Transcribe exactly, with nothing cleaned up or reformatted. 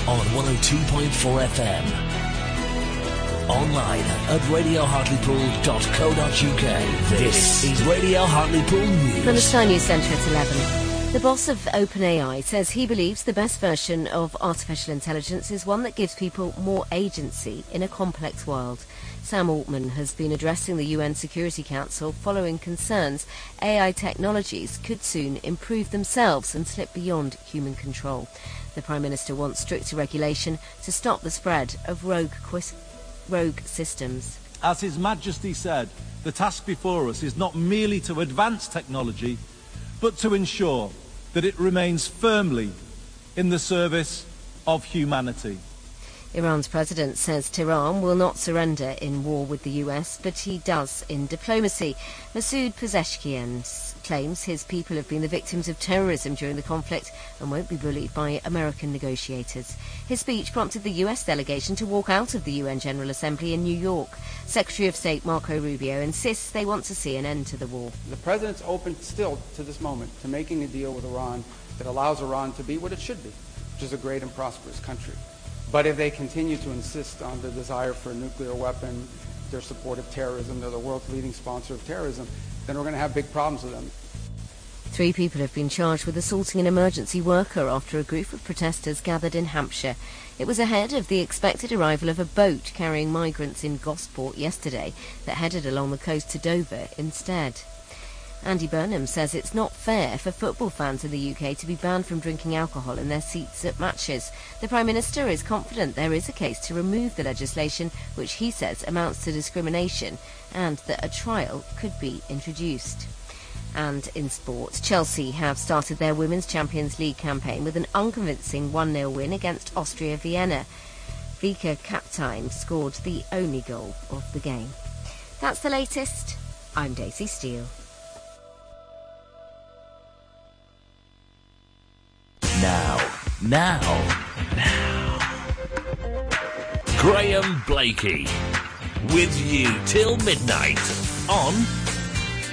on one oh two point four F M. Online at radio hartlepool dot co dot uk. This is Radio Hartlepool News. From the Sky News Centre at eleven. The boss of OpenAI says he believes the best version of artificial intelligence is one that gives people more agency in a complex world. Sam Altman has been addressing the U N Security Council following concerns A I technologies could soon improve themselves and slip beyond human control. The Prime Minister wants stricter regulation to stop the spread of rogue, quis- rogue systems. As His Majesty said, the task before us is not merely to advance technology, but to ensure that it remains firmly in the service of humanity. Iran's president says Tehran will not surrender in war with the U S, but he does in diplomacy. Masoud Pezeshkian claims his people have been the victims of terrorism during the conflict and won't be bullied by American negotiators. His speech prompted the U S delegation to walk out of the U N General Assembly in New York. Secretary of State Marco Rubio insists they want to see an end to the war. The president's open still to this moment to making a deal with Iran that allows Iran to be what it should be, which is a great and prosperous country. But if they continue to insist on the desire for a nuclear weapon, their support of terrorism, they're the world's leading sponsor of terrorism, then we're going to have big problems with them. Three people have been charged with assaulting an emergency worker after a group of protesters gathered in Hampshire. It was ahead of the expected arrival of a boat carrying migrants in Gosport yesterday that headed along the coast to Dover instead. Andy Burnham says it's not fair for football fans in the U K to be banned from drinking alcohol in their seats at matches. The Prime Minister is confident there is a case to remove the legislation, which he says amounts to discrimination, and that a trial could be introduced. And in sport, Chelsea have started their Women's Champions League campaign with an unconvincing one nil win against Austria Vienna. Vika Kaptein scored the only goal of the game. That's the latest. I'm Daisy Steele. Now, now, now. Graham Blakey with you till midnight on